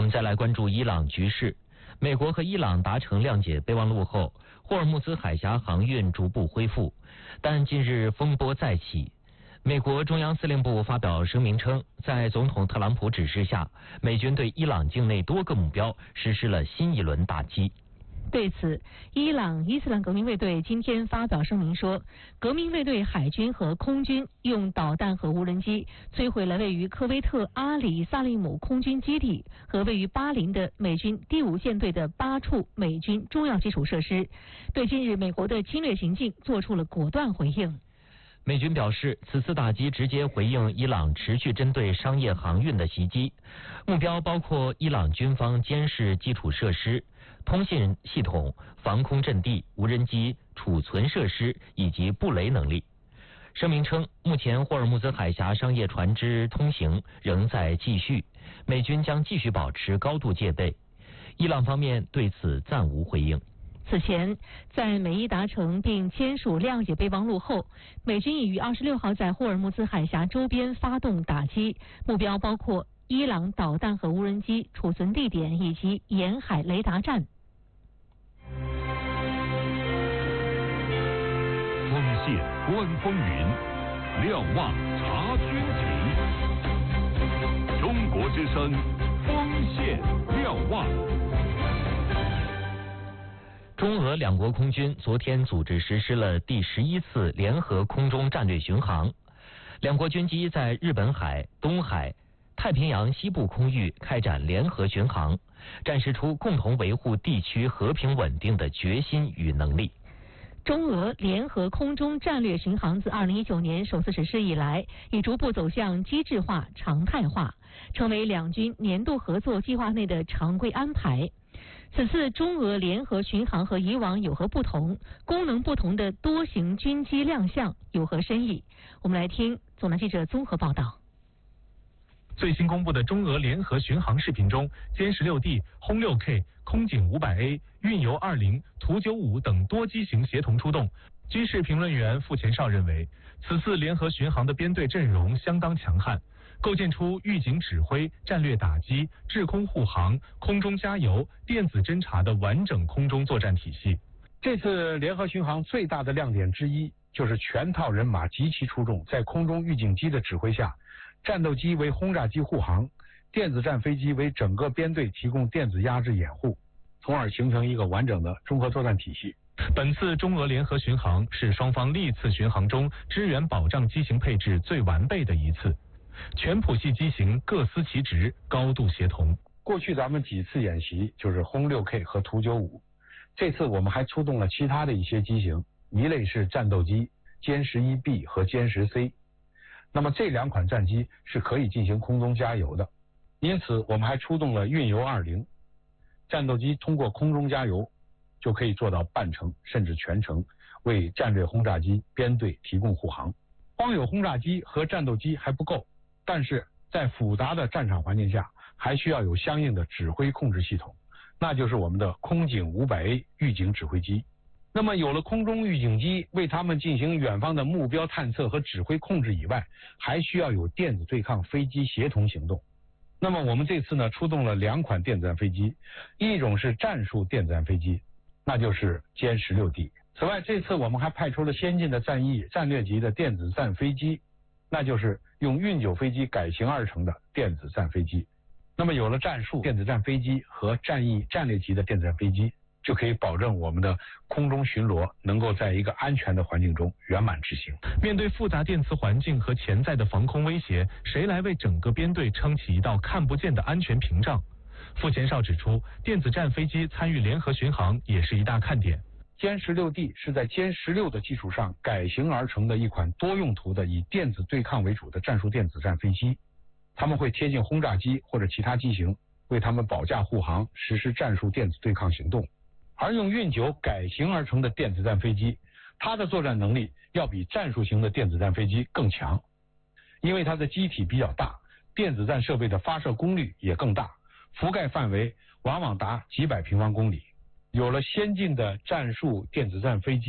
们再来关注伊朗局势。美国和伊朗达成谅解备忘录后，霍尔木兹海峡航运逐步恢复，但近日风波再起。美国中央司令部发表声明称，在总统特朗普指示下，美军对伊朗境内多个目标实施了新一轮打击。 对此，伊朗伊斯兰革命卫队今天发表声明说，革命卫队海军和空军用导弹和无人机摧毁了位于科威特阿里萨利姆空军基地和位于巴林的美军第5舰队的8处美军重要基础设施，对近日美国的侵略行径做出了果断回应。 美军表示，此次打击直接回应伊朗持续针对商业航运的袭击，目标包括伊朗军方监视基础设施、通信系统、防空阵地、无人机、储存设施以及布雷能力。声明称，目前霍尔木兹海峡商业船只通行仍在继续，美军将继续保持高度戒备。伊朗方面对此暂无回应。 此前，在美伊达成并签署谅解备忘录后，美军已于26号在霍尔木兹海峡周边发动打击，目标包括伊朗导弹和无人机储存地点以及沿海雷达站。 锋线观风云，瞭望察军情。中国之声，锋线瞭望。 中俄两国空军昨天组织实施了第11次联合空中战略巡航，两国军机在日本海、东海、太平洋西部空域开展联合巡航，展示出共同维护地区和平稳定的决心与能力。 中俄联合空中战略巡航自2019年首次实施以来，已逐步走向机制化、常态化，成为两军年度合作计划内的常规安排。此次中俄联合巡航和以往有何不同？功能不同的多型军机亮相有何深意？我们来听总台记者综合报道。 最新公布的中俄联合巡航视频中，歼 16D、轰 6K、空警 500A、运油20、图95等多机型协同出动。军事评论员傅前绍认为，此次联合巡航的编队阵容相当强悍，构建出预警指挥、战略打击、制空护航、空中加油、电子侦察的完整空中作战体系。 这次联合巡航最大的亮点之一，就是全套人马集齐出动，在空中预警机的指挥下，战斗机为轰炸机护航，电子战飞机为整个编队提供电子压制掩护，从而形成一个完整的综合作战体系。 本次中俄联合巡航是双方历次巡航中支援保障机型配置最完备的一次，全谱系机型各司其职，高度协同。 过去咱们几次演习就是轰 6K 和图95，这次我们还出动了其他的一些机型，一类是战斗机歼 11B 和歼 10C， 那么这两款战机是可以进行空中加油的，因此我们还出动了运油20，战斗机通过空中加油就可以做到半程甚至全程，为战略轰炸机编队提供护航。光有轰炸机和战斗机还不够，但是在复杂的战场环境下，还需要有相应的指挥控制系统，那就是我们的空警 500A 预警指挥机。那么有了空中预警机为他们进行远方的目标探测和指挥控制以外，还需要有电子对抗飞机协同行动。那么我们这次呢，出动了2款电子战飞机，一种是战术电子战飞机，那就是歼 16D。此外，这次我们还派出了先进的战役战略级的电子战飞机，那就是用运9飞机改型而成的电子战飞机。那么有了战术电子战飞机和战役战略级的电子战飞机，就可以保证我们的空中巡逻能够在一个安全的环境中圆满执行。 面对复杂电磁环境和潜在的防空威胁，谁来为整个编队撑起一道看不见的安全屏障？傅前绍指出，电子战飞机参与联合巡航也是一大看点。 歼 16D 是在歼 16的基础上改型而成的一款多用途的以电子对抗为主的战术电子战飞机，他们会贴近轰炸机或者其他机型，为他们保驾护航，实施战术电子对抗行动。而用运9改型而成的电子战飞机，它的作战能力要比战术型的电子战飞机更强，因为它的机体比较大，电子战设备的发射功率也更大，覆盖范围往往达几百平方公里。有了先进的战术电子战飞机